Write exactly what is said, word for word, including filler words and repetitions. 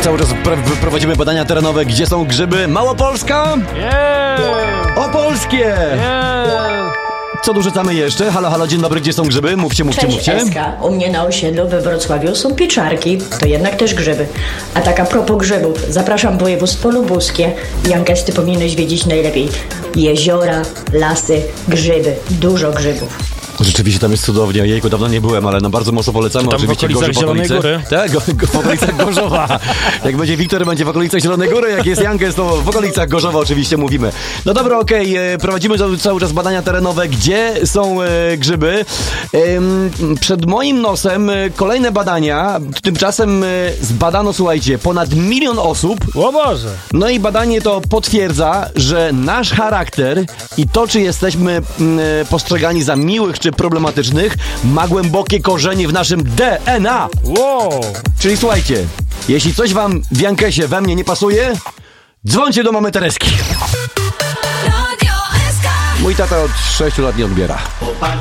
Cały czas pr- prowadzimy badania terenowe. Gdzie są grzyby? Małopolska? Yeah! Opolskie! Yeah! Co dorzucamy jeszcze? Halo, halo, dzień dobry, gdzie są grzyby? Mówcie, mówcie, Cześć, mówcie. Eska. U mnie na osiedlu we Wrocławiu są pieczarki, to jednak też grzyby. A tak a propos grzybów, zapraszam województwo lubuskie. Jankes, ty powinieneś wiedzieć najlepiej. Jeziora, lasy, grzyby, dużo grzybów. Rzeczywiście tam jest cudownie. Jejku, dawno nie byłem, ale no bardzo mocno polecamy. Tam w Oczywiście okolicach Gorzów, Zielonej okolice. Góry. Tak, go, go, w okolicach Gorzowa. Jak będzie Wiktor, będzie w okolicach Zielonej Góry. Jak jest Jankes, to w okolicach Gorzowa oczywiście mówimy. No dobra, okej, okay. Prowadzimy cały czas badania terenowe. Gdzie są e, grzyby? E, przed moim nosem e, kolejne badania. Tymczasem e, zbadano, słuchajcie, ponad milion osób. O Boże! No i badanie to potwierdza, że nasz charakter i to, czy jesteśmy mm, postrzegani za miłych czy problematycznych, ma głębokie korzenie w naszym D N A. Wow! Czyli słuchajcie, jeśli coś wam w Jankesie we mnie nie pasuje, dzwońcie do mamy Tereski. Mój tata od sześciu lat nie odbiera.